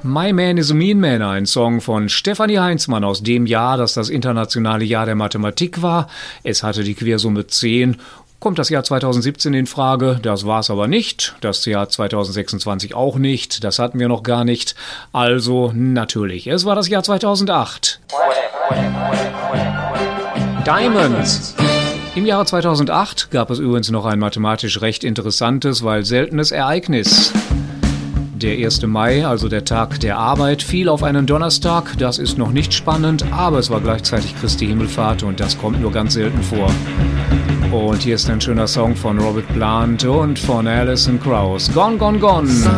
My Man is a Mean Man, ein Song von Stefanie Heinzmann aus dem Jahr, das das internationale Jahr der Mathematik war. Es hatte die Quersumme 10. Kommt das Jahr 2017 in Frage? Das war es aber nicht. Das Jahr 2026 auch nicht. Das hatten wir noch gar nicht. Also natürlich, es war das Jahr 2008. Diamonds. Im Jahre 2008 gab es übrigens noch ein mathematisch recht interessantes, weil seltenes Ereignis. Der 1. Mai, also der Tag der Arbeit, fiel auf einen Donnerstag. Das ist noch nicht spannend, aber es war gleichzeitig Christi Himmelfahrt und das kommt nur ganz selten vor. Und hier ist ein schöner Song von Robert Plant und von Alison Krauss. Gone, Gone, Gone.